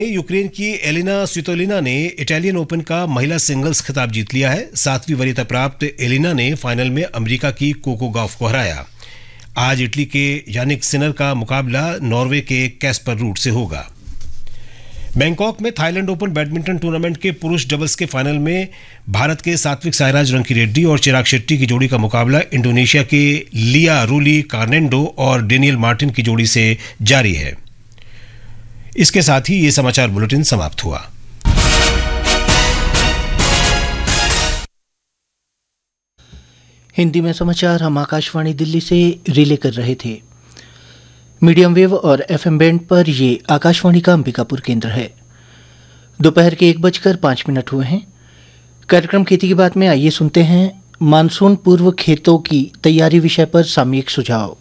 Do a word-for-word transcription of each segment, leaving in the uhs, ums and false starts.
Ukraine की Elina Svitolina ने Italian open का महिला सिंगल्स खिताब जीत लिया है। सातवीं वरीयता प्राप्त एलिना ने फाइनल में अमेरिका की कोको गॉफ को हराया। आज इटली के यानिक सिनर का मुकाबला नॉर्वे के कैस्पर रूट से होगा। बैंकॉक में थाईलैंड ओपन बैडमिंटन टूर्नामेंट के पुरुष डबल्स के फाइनल में भारत के सात्विक साईराज रंकीरेड्डी और चिराग शेट्टी की जोड़ी का मुकाबला इंडोनेशिया के लिया रूली कार्नेंडो और डेनियल मार्टिन की जोड़ी से जारी है। इसके साथ ही ये समाचार बुलेटिन समाप्त हुआ। हिंदी में समाचार हम आकाशवाणी दिल्ली से रिले कर रहे थे। मीडियम वेव और एफएम बैंड पर ये आकाशवाणी का अंबिकापुर केंद्र है। दोपहर के एक बजकर पाँच मिनट हुए हैं। कार्यक्रम खेती की बात में आइए सुनते हैं मानसून पूर्व खेतों की तैयारी विषय पर सामयिक सुझाव।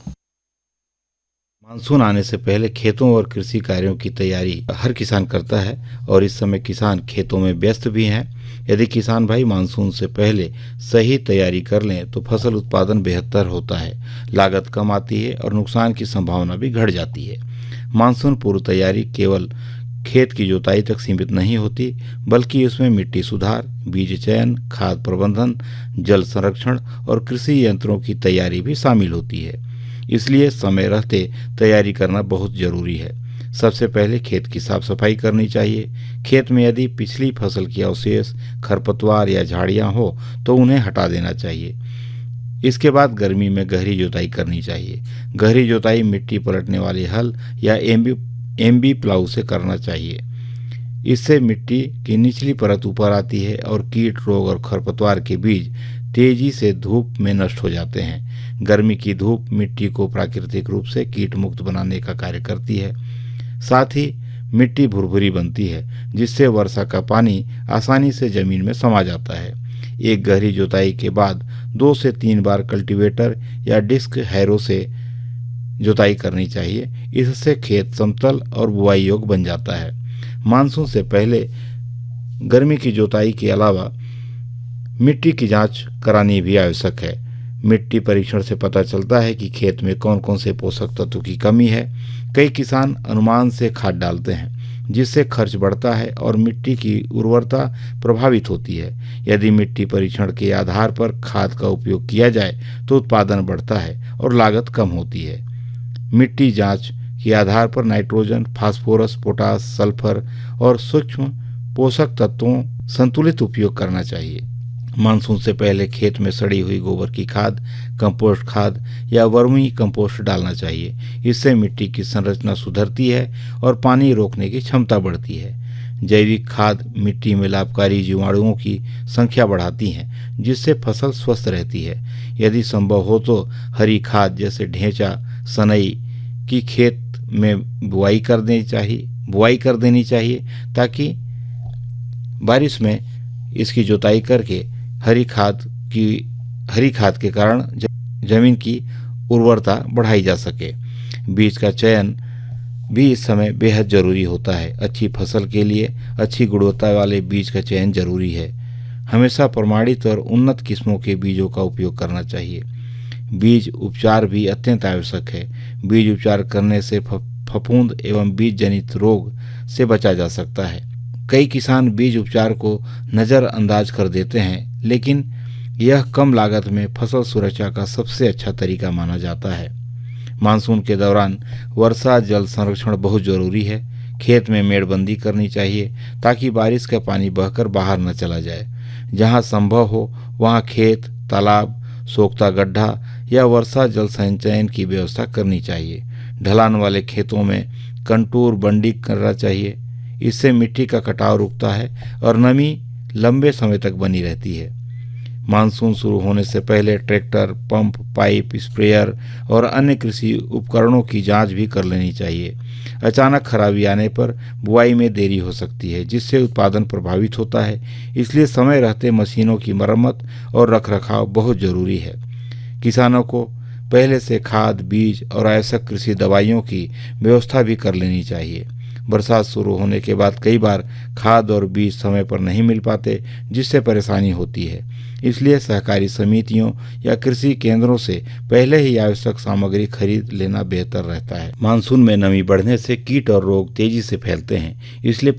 मानसून आने से पहले खेतों और कृषि कार्यों की तैयारी हर किसान करता है और इस समय किसान खेतों में व्यस्त भी हैं। यदि किसान भाई मानसून से पहले सही तैयारी कर लें तो फसल उत्पादन बेहतर होता है, लागत कम आती है और नुकसान की संभावना भी घट जाती है। मानसून पूर्व तैयारी केवल खेत की जुताई तक सीमित नहीं होती, बल्कि इसमें मिट्टी सुधार, बीज चयन, खाद प्रबंधन, जल संरक्षण और कृषि यंत्रों की तैयारी भी शामिल होती है। इसलिए समय रहते तैयारी करना बहुत जरूरी है। सबसे पहले खेत की साफ सफाई करनी चाहिए। खेत में यदि पिछली फसल की अवशेष, खरपतवार या झाड़ियां हो तो उन्हें हटा देना चाहिए। इसके बाद गर्मी में गहरी जुताई करनी चाहिए। गहरी जुताई मिट्टी पलटने वाले हल या एमबी एमबी प्लाऊ से करना चाहिए। इससे मिट्टी की निचली परत ऊपर आती है और कीट, रोग और खरपतवार के बीज तेजी से धूप में नष्ट हो जाते हैं। गर्मी की धूप मिट्टी को प्राकृतिक रूप से कीट मुक्त बनाने का कार्य करती है। साथ ही मिट्टी भुरभुरी बनती है, जिससे वर्षा का पानी आसानी से जमीन में समा जाता है। एक गहरी जुताई के बाद दो से तीन बार कल्टीवेटर या डिस्क हैरो से जुताई करनी चाहिए। इससे खेत समतल और बुआई योग्य बन जाता है। मानसून से पहले गर्मी की जुताई के अलावा मिट्टी की जांच करानी भी आवश्यक है। मिट्टी परीक्षण से पता चलता है कि खेत में कौन कौन से पोषक तत्वों की कमी है। कई किसान अनुमान से खाद डालते हैं, जिससे खर्च बढ़ता है और मिट्टी की उर्वरता प्रभावित होती है। यदि मिट्टी परीक्षण के आधार पर खाद का उपयोग किया जाए तो उत्पादन बढ़ता है और लागत कम होती है। मिट्टी जांच के आधार पर नाइट्रोजन, फास्फोरस, पोटास, सल्फर और सूक्ष्म पोषक तत्वों संतुलित उपयोग करना चाहिए। मानसून से पहले खेत में सड़ी हुई गोबर की खाद, कंपोस्ट खाद या वर्मी कंपोस्ट डालना चाहिए। इससे मिट्टी की संरचना सुधरती है और पानी रोकने की क्षमता बढ़ती है। जैविक खाद मिट्टी में लाभकारी जीवाणुओं की संख्या बढ़ाती हैं, जिससे फसल स्वस्थ रहती है। यदि संभव हो तो हरी खाद जैसे ढेंचा, सनई की खेत में बुआई कर देनी चाहिए बुआई कर देनी चाहिए ताकि बारिश में इसकी जुताई करके हरी खाद की हरी खाद के कारण जमीन की उर्वरता बढ़ाई जा सके। बीज का चयन भी इस समय बेहद जरूरी होता है। अच्छी फसल के लिए अच्छी गुणवत्ता वाले बीज का चयन जरूरी है। हमेशा प्रमाणित और उन्नत किस्मों के बीजों का उपयोग करना चाहिए। बीज उपचार भी अत्यंत आवश्यक है। बीज उपचार करने से फफूंद एवं बीज जनित रोग से बचा जा सकता है। कई किसान बीज उपचार को नज़रअंदाज कर देते हैं, लेकिन यह कम लागत में फसल सुरक्षा का सबसे अच्छा तरीका माना जाता है। मानसून के दौरान वर्षा जल संरक्षण बहुत जरूरी है। खेत में मेड़बंदी करनी चाहिए ताकि बारिश का पानी बहकर बाहर न चला जाए। जहां संभव हो वहां खेत, तालाब, सोख्ता गड्ढा या वर्षा जल संचयन की व्यवस्था करनी चाहिए। ढलान वाले खेतों में कंटूर बंडी करना चाहिए। इससे मिट्टी का कटाव रुकता है और नमी लंबे समय तक बनी रहती है। मानसून शुरू होने से पहले ट्रैक्टर, पंप, पाइप, स्प्रेयर और अन्य कृषि उपकरणों की जांच भी कर लेनी चाहिए। अचानक खराबी आने पर बुआई में देरी हो सकती है, जिससे उत्पादन प्रभावित होता है। इसलिए समय रहते मशीनों की मरम्मत और रखरखाव बहुत जरूरी है। किसानों को पहले से खाद, बीज और आवश्यक कृषि दवाइयों की व्यवस्था भी कर लेनी चाहिए। बरसात शुरू होने के बाद कई बार खाद और बीज समय पर नहीं मिल पाते, जिससे परेशानी होती है। इसलिए सहकारी समितियों या कृषि केंद्रों से पहले ही आवश्यक सामग्री खरीद लेना बेहतर रहता है। मानसून में नमी बढ़ने से कीट और रोग तेजी से फैलते हैं, इसलिए